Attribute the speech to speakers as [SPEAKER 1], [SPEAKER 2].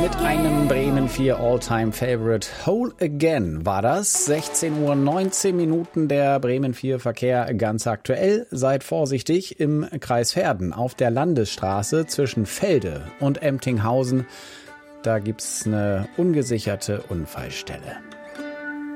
[SPEAKER 1] mit einem Bremen 4 All-Time Favorite. Whole Again war das. 16:19 Uhr, der Bremen 4 Verkehr ganz aktuell. Seid vorsichtig im Kreis Verden auf der Landesstraße zwischen Felde und Emtinghausen. Da gibt's eine ungesicherte Unfallstelle.